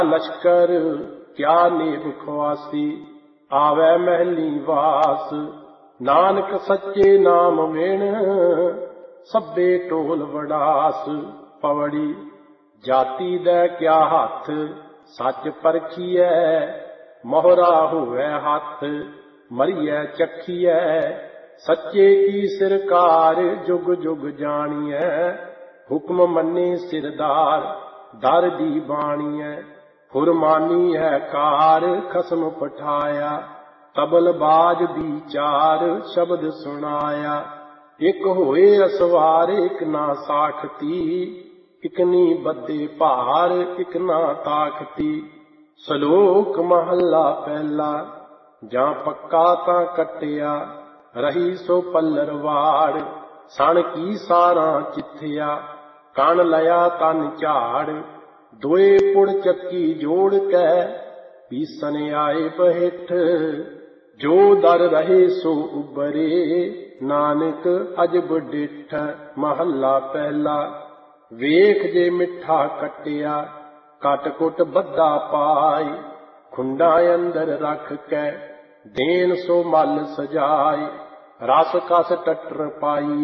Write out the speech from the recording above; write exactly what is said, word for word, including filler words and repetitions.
लश्कर क्या नेब खुआसी, आवे महली वास। नानक सच्चे नाम वेण, सब्बे टोल वडास। पवड़ी जाति दै क्या हथ, सच परखिए। मोहरा हुए हाथ, मरिए चखिए। सच्चे की सिरकार, जुग जुग जानिए। हुक्म मन्ने सिरदार, दर दी बाणीए। फुरमानी है कार, खसम पठाया। तबल बाज दी चार, शब्द सुनाया। एक होए असवार, एक ना साखती। इकनी बदे भार, इक ना ताकती। सलोक महला पहला, जां पक्का तां कटिया। रही सो पल्लरवाड़, सण की सारा चिथिया। कण लया तन झाड़, दोए पुड़ चक्की जोड़ कै। पीसन आए बहिठ, जो दर रहे सो उबरे। नानक अजब डिठ, महला पहला। वेख जे मिठा कटिया, कट कुट बद्दा पाई। खुंडा अंदर रख कै, देन सो मल सजाई। रस कस टटर पाई।